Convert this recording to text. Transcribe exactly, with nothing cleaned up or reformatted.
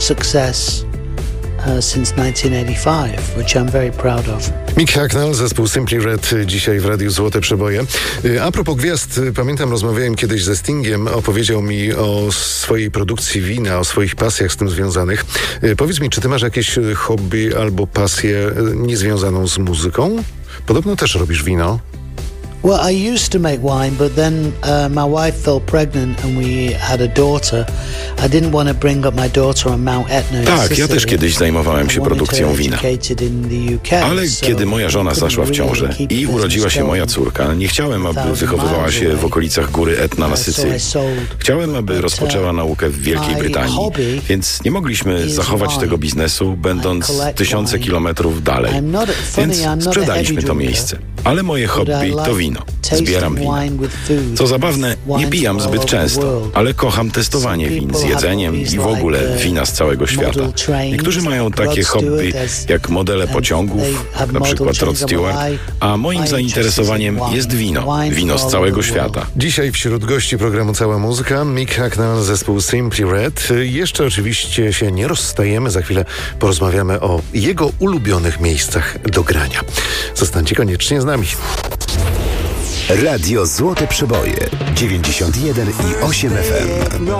success uh, since nineteen eighty-five, which I'm very proud of. Mick Hucknall, zespół Simply Red, dzisiaj w Radiu Złote Przeboje. A propos gwiazd, pamiętam, rozmawiałem kiedyś ze Stingiem, opowiedział mi o swojej produkcji wina, o swoich pasjach z tym związanych. Powiedz mi, czy ty masz jakieś hobby albo pasję niezwiązaną z muzyką? Podobno też robisz wino. Well, I used to make wine, but then uh, my wife fell pregnant and we had a daughter. I didn't want to bring up my daughter on Mount Etna. Tak, ja też kiedyś zajmowałem się produkcją wina. Ale kiedy moja żona zaszła w ciążę i urodziła się moja córka, nie chciałem, aby wychowywała się w okolicach góry Etna na Sycylii. Chciałem, aby rozpoczęła naukę w Wielkiej Brytanii, więc nie mogliśmy zachować tego biznesu, będąc tysiące kilometrów dalej. Więc sprzedaliśmy to miejsce. Ale moje hobby to wino. Zbieram wina. Co zabawne, nie pijam zbyt często, ale kocham testowanie win z jedzeniem i w ogóle wina z całego świata. Niektórzy mają takie hobby jak modele pociągów, na przykład Rod Stewart, a moim zainteresowaniem jest wino. Wino z całego świata. Dzisiaj wśród gości programu Cała Muzyka Mick Hucknall, zespół Simply Red. Jeszcze oczywiście się nie rozstajemy, za chwilę porozmawiamy o jego ulubionych miejscach do grania. Zostańcie koniecznie z nami. Radio Złote Przeboje dziewięćdziesiąt jeden i osiem F M.